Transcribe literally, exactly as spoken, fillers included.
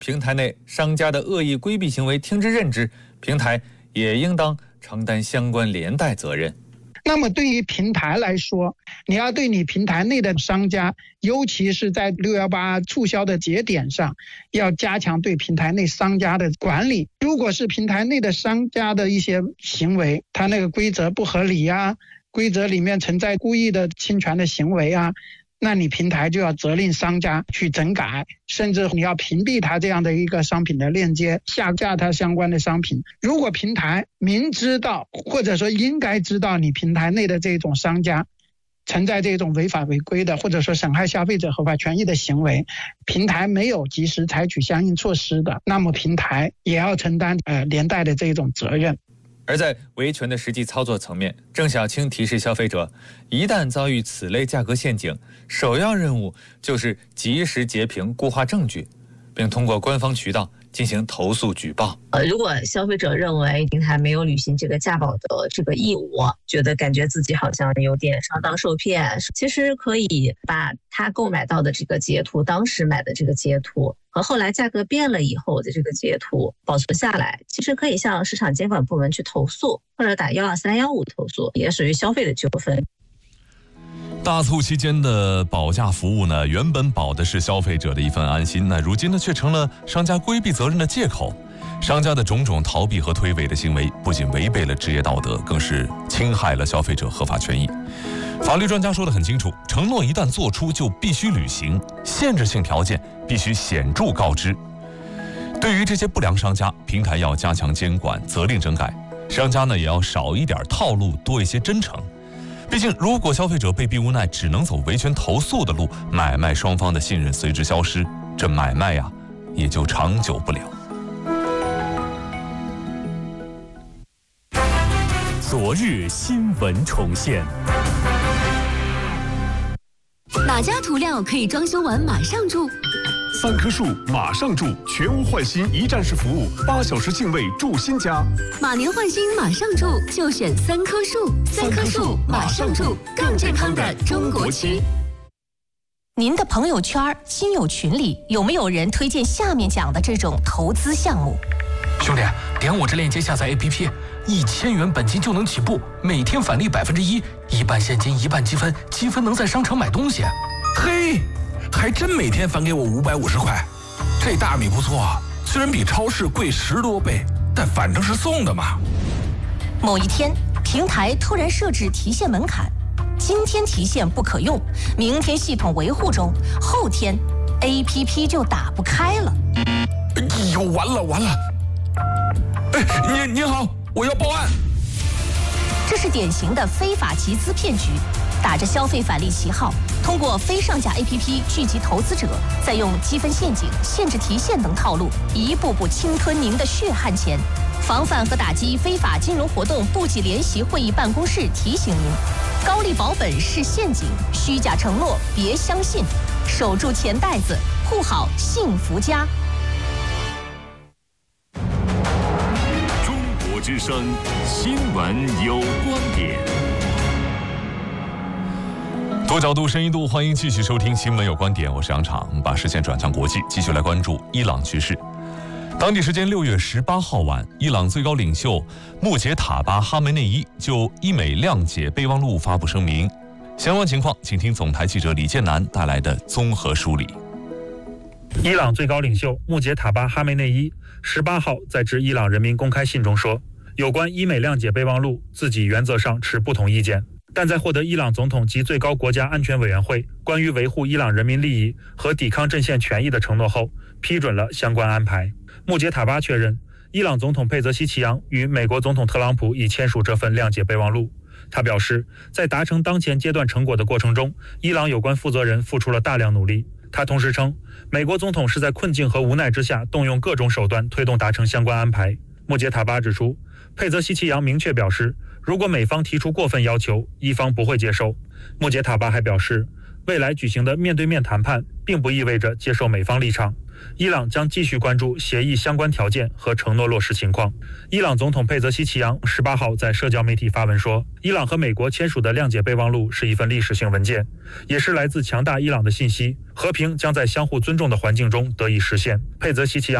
平台内商家的恶意规避行为听之任之，平台也应当承担相关连带责任。 那么对于平台来说，你要对你平台内的商家，尤其是在六一八促销的节点上，要加强对平台内商家的管理。如果是平台内的商家的一些行为，他那个规则不合理啊，规则里面存在故意的侵权的行为啊，那你平台就要责令商家去整改，甚至你要屏蔽他这样的一个商品的链接，下架他相关的商品。如果平台明知道或者说应该知道你平台内的这种商家存在这种违法违规的或者说损害消费者合法权益的行为，平台没有及时采取相应措施的，那么平台也要承担呃连带的这种责任。 而在维权的实际操作层面，郑晓青提示消费者，一旦遭遇此类价格陷阱，首要任务就是及时截屏固化证据，并通过官方渠道进行投诉举报。 呃，如果消费者认为平台没有履行这个价保的这个义务，觉得感觉自己好像有点上当受骗，其实可以把他购买到的这个截图，当时买的这个截图和后来价格变了以后的这个截图保存下来，其实可以向市场监管部门去投诉，或者打一二三一五投诉，也属于消费的纠纷。 大促期间的保价服务呢，原本保的是消费者的一份安心，那如今呢却成了商家规避责任的借口。商家的种种逃避和推诿的行为，不仅违背了职业道德，更是侵害了消费者合法权益。法律专家说得很清楚，承诺一旦做出就必须履行，限制性条件必须显著告知。对于这些不良商家，平台要加强监管，责令整改，商家呢也要少一点套路，多一些真诚。毕竟如果消费者被逼无奈只能走维权投诉的路，买卖双方的信任随之消失，这买卖呀也就长久不了。 昨日新闻重现。 哪家涂料可以装修完马上住？ 三棵树马上住，全屋换新一站式服务，八小时净位住新家。 马年换新马上住，就选三棵树。三棵树马上住，更健康的中国区。 您的朋友圈、亲友群里有没有人推荐下面讲的这种投资项目？ 兄弟，点我这链接下载 A P P， 一千元本金就能起步，每天返利百分之一，一半现金一半积分，积分能在商城买东西。 嘿，还真每天返给我五百五十块，这大米不错啊，虽然比超市贵十多倍，但反正是送的嘛。 某一天，平台突然设置提现门槛，今天提现不可用，明天系统维护中，后天 A P P 就打不开了。 哎呦，完了完了！哎，您您好，我要报案。 这是典型的非法集资骗局，打着消费返利旗号，通过非上架 A P P 聚集投资者，再用积分陷阱、限制提现等套路，一步步侵吞您的血汗钱。防范和打击非法金融活动部级联席会议办公室提醒您：高利保本是陷阱，虚假承诺别相信，守住钱袋子，护好幸福家。 中国之声新闻有观点。 多角度、深一度，欢迎继续收听《新闻有观点》，我是杨昶。我们把视线转向国际，继续来关注伊朗局势。当地时间六月十八号晚，伊朗最高领袖穆杰塔巴·哈梅内伊就伊美谅解备忘录发布声明。相关情况，请听总台记者李建南带来的综合梳理。 伊朗最高领袖穆杰塔巴·哈梅内伊十八号在致伊朗人民公开信中说，有关伊美谅解备忘录，自己原则上持不同意见，但在获得伊朗总统及最高国家安全委员会关于维护伊朗人民利益和抵抗阵线权益的承诺后，批准了相关安排。穆杰塔巴确认，伊朗总统佩泽西奇扬与美国总统特朗普已签署这份谅解备忘录。他表示，在达成当前阶段成果的过程中，伊朗有关负责人付出了大量努力。他同时称，美国总统是在困境和无奈之下动用各种手段推动达成相关安排。穆杰塔巴指出，佩泽西奇扬明确表示，如果美方提出过分要求，伊方不会接受。穆杰塔巴还表示，未来举行的面对面谈判并不意味着接受美方立场， 伊朗将继续关注协议相关条件和承诺落实情况。伊朗总统佩泽希奇扬十八号在社交媒体发文说，伊朗和美国签署的谅解备忘录是一份历史性文件，也是来自强大伊朗的信息，和平将在相互尊重的环境中得以实现。佩泽希奇扬